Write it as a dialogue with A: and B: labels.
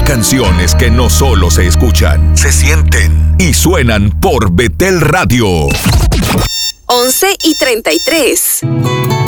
A: canciones que no solo se escuchan, se sienten y suenan por Betel Radio.
B: 11:33.